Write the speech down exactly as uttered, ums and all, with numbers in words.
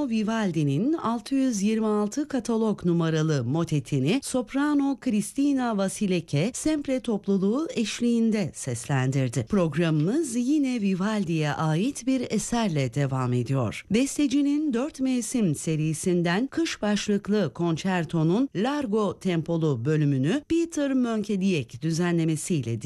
Giacomo Vivaldi'nin altı yüz yirmi altı katalog numaralı motetini soprano Cristina Vasileke Sempre topluluğu eşliğinde seslendirdi. Programımız yine Vivaldi'ye ait bir eserle devam ediyor. Bestecinin dört mevsim serisinden kış başlıklı konçertonun Largo tempolu bölümünü Peter Monkediek düzenlemesiyle